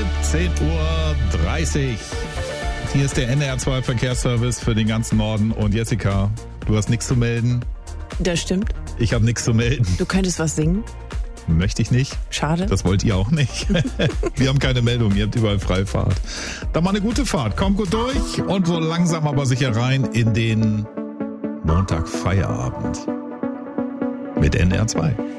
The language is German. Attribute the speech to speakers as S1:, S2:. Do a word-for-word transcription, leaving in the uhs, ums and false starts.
S1: siebzehn Uhr dreißig. Hier ist der N R zwei Verkehrsservice für den ganzen Norden. Und Jessica, du hast nichts zu melden.
S2: Das stimmt.
S1: Ich habe nichts zu melden.
S2: Du könntest was singen.
S1: Möchte ich nicht.
S2: Schade.
S1: Das wollt ihr auch nicht. Wir haben keine Meldung, ihr habt überall Freifahrt. Dann mal eine gute Fahrt. Kommt gut durch und so langsam aber sicher rein in den Montag Feierabend mit N R zwei.